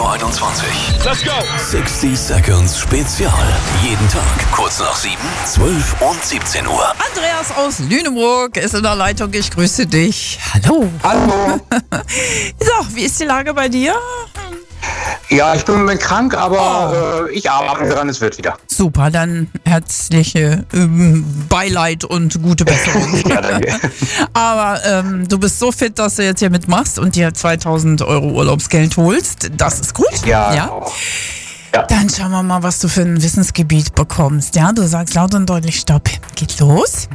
Radio 21. Let's go! 60 Seconds Spezial. Jeden Tag kurz nach 7, 12 und 17 Uhr. Andreas aus Lüneburg ist in der Leitung. Ich grüße dich. Hallo. Hallo. So, wie ist die Lage bei dir? Ja, ich bin im Moment krank, aber ich arbeite dran, es wird wieder. Super, dann herzliche Beileid und gute Besserung. Ja, danke. Aber du bist so fit, dass du jetzt hier mitmachst und dir 2.000 € Urlaubsgeld holst. Das ist gut. Ja. Ja. Dann schauen wir mal, was du für ein Wissensgebiet bekommst. Ja, du sagst laut und deutlich Stopp. Geht los.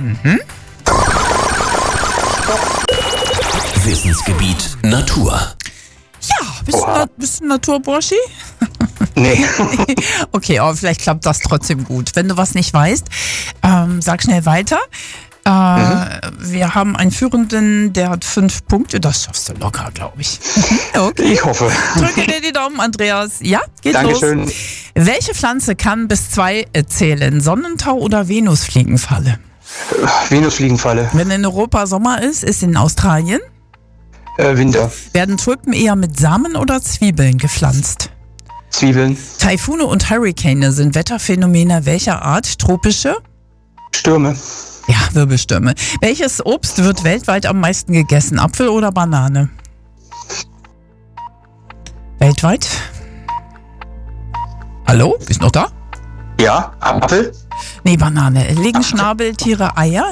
Wissensgebiet Natur. Ja, bist du ein Naturburschi? Nee. Okay, aber vielleicht klappt das trotzdem gut. Wenn du was nicht weißt, sag schnell weiter. Wir haben einen Führenden, der hat 5 Punkte. Das schaffst du locker, glaube ich. Okay. Ich hoffe. Drücke dir die Daumen, Andreas. Ja, geht Dankeschön. los. Welche Pflanze kann bis 2 zählen? Sonnentau oder Venusfliegenfalle? Venusfliegenfalle. Wenn in Europa Sommer ist in Australien? Winter. Werden Tulpen eher mit Samen oder Zwiebeln gepflanzt? Zwiebeln. Taifune und Hurrikane sind Wetterphänomene welcher Art? Tropische? Stürme. Ja, Wirbelstürme. Welches Obst wird weltweit am meisten gegessen? Apfel oder Banane? Weltweit? Hallo? Bist du noch da? Ja, Apfel. Nee, Banane. Legen Schnabeltiere Eier?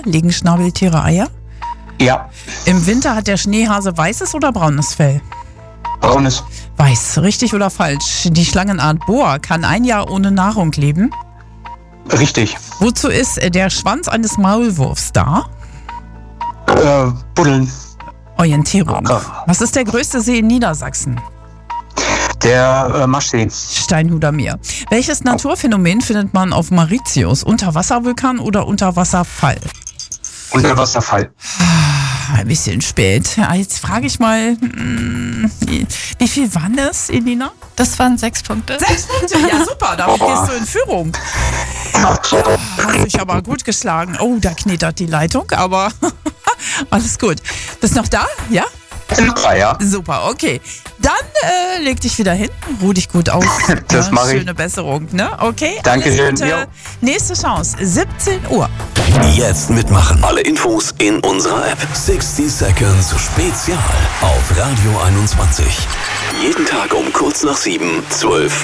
Ja, Im Winter hat der Schneehase weißes oder braunes Fell? braunes. Weiß. Richtig oder falsch? Die Schlangenart Boa kann ein Jahr ohne Nahrung leben. Richtig. Wozu ist der Schwanz eines Maulwurfs da? Buddeln. Orientierung. Was ist der größte See in Niedersachsen? Der Maschsee. Steinhuder Meer. Welches Naturphänomen findet man auf Mauritius? Unterwasservulkan oder Unterwasserfall? Unterwasserfall. Ein bisschen spät. Jetzt frage ich mal, wie viel waren das, Elina? Das waren 6 Punkte. 6 Punkte, ja super, damit gehst du in Führung. Hast dich aber gut geschlagen. Oh, da knetert die Leitung, aber alles gut. Bist noch da? Ja? Ja. Super, okay. Dann leg dich wieder hin, ruh dich gut aus. Das mache ich. Schöne Besserung, ne? Okay, Dankeschön. alles Gute. Nächste Chance, 17 Uhr. Jetzt mitmachen. Alle Infos in unserer App. 60 Seconds Spezial auf Radio 21. Jeden Tag um kurz nach 7, 12